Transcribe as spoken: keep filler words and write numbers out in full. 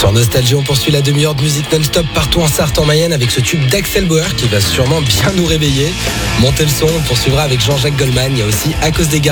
Sur Nostalgie, on poursuit la demi-heure de musique non-stop partout en Sarthe, en Mayenne, avec ce tube d'Axel Bauer qui va sûrement bien nous réveiller. Montez le son, on poursuivra avec Jean-Jacques Goldman. Il y a aussi À cause des garçons